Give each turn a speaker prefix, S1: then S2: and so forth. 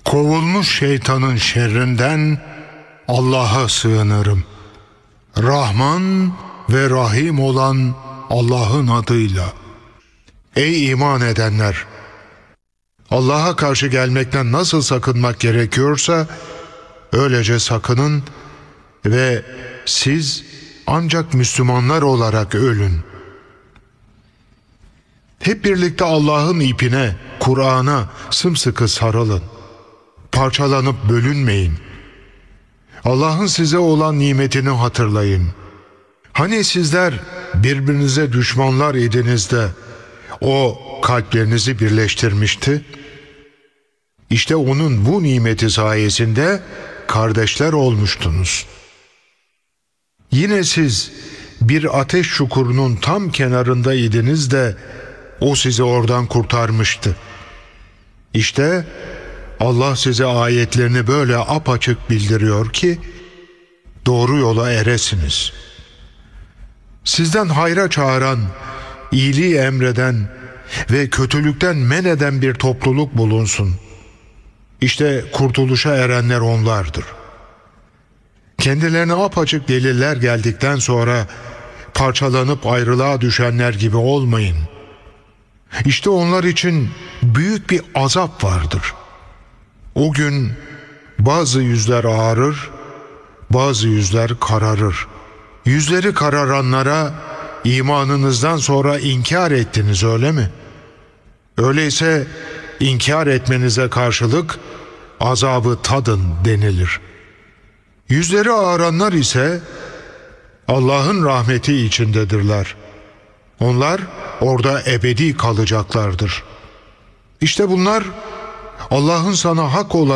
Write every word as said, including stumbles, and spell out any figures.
S1: Kovulmuş şeytanın şerrinden Allah'a sığınırım. Rahman ve Rahim olan Allah'ın adıyla. Ey iman edenler! Allah'a karşı gelmekten nasıl sakınmak gerekiyorsa öylece sakının ve siz ancak Müslümanlar olarak ölün. Hep birlikte Allah'ın ipine, Kur'an'a sımsıkı sarılın. Parçalanıp bölünmeyin. Allah'ın size olan nimetini hatırlayın. Hani sizler birbirinize düşmanlar idiniz de O kalplerinizi birleştirmişti? İşte onun bu nimeti sayesinde kardeşler olmuştunuz. Yine siz bir ateş çukurunun tam kenarında idiniz de O sizi oradan kurtarmıştı. İşte Allah size ayetlerini böyle apaçık bildiriyor ki doğru yola eresiniz. Sizden hayra çağıran, iyiliği emreden ve kötülükten men eden bir topluluk bulunsun. İşte kurtuluşa erenler onlardır. Kendilerine apaçık deliller geldikten sonra parçalanıp ayrılığa düşenler gibi olmayın. İşte onlar için büyük bir azap vardır. O gün bazı yüzler ağarır, bazı yüzler kararır. Yüzleri kararanlara imanınızdan sonra inkar ettiniz, öyle mi? Öyleyse inkar etmenize karşılık azabı tadın denilir. Yüzleri ağaranlar ise Allah'ın rahmeti içindedirler. Onlar orada ebedi kalacaklardır. İşte bunlar Allah'ın sana hak olarak